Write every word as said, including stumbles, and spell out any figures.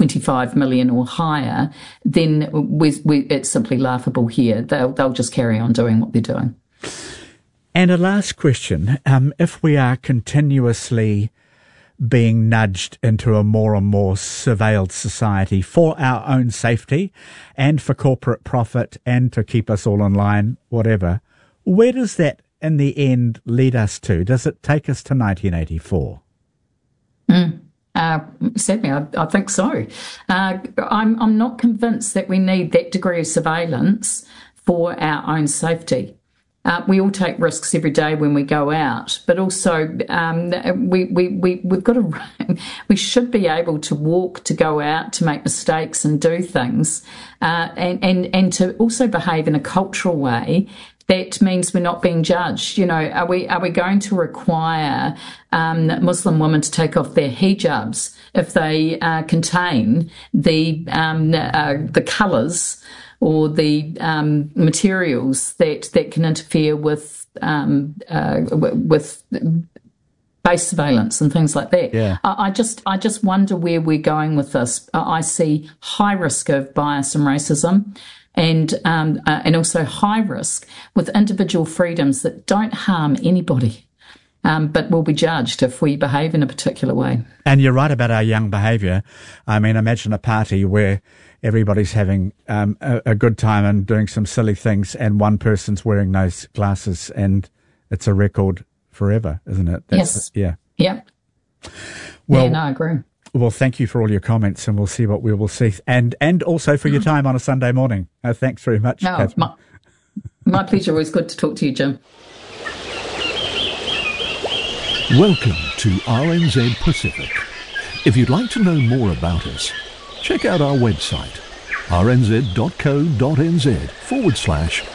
twenty-five million or higher, then we, we, it's simply laughable here. They'll, they'll just carry on doing what they're doing. And a last question. Um, if we are continuously being nudged into a more and more surveilled society for our own safety and for corporate profit and to keep us all in line, whatever, where does that in the end lead us to? Does it take us to nineteen eighty-four? Mm. Uh, sadly, I, I think so. Uh, I'm, I'm not convinced that we need that degree of surveillance for our own safety. Uh, we all take risks every day when we go out, but also um, we, we, we, we've got to, we should be able to walk, to go out, to make mistakes and do things, uh, and, and, and to also behave in a cultural way that means we're not being judged. You know, are we, are we going to require um, Muslim women to take off their hijabs if they uh, contain the, um, uh, the colours or the um, materials that, that can interfere with um, uh, with base surveillance and things like that? Yeah. I, I just I just wonder where we're going with this. I see high risk of bias and racism, and um, uh, and also high risk with individual freedoms that don't harm anybody, um, but will be judged if we behave in a particular way. And you're right about our young behaviour. I mean, imagine a party where everybody's having um, a, a good time and doing some silly things, and one person's wearing those glasses, and it's a record forever, isn't it? yes. That's, yeah. Yep. Well, yeah, no, I agree. Well, thank you for all your comments, and we'll see what we will see. And and also for your time on a Sunday morning. Uh, thanks very much, no, Catherine. My, my pleasure. Always good to talk to you, Jim. Welcome to R N Z Pacific. If you'd like to know more about us, check out our website, rnz.co.nz forward slash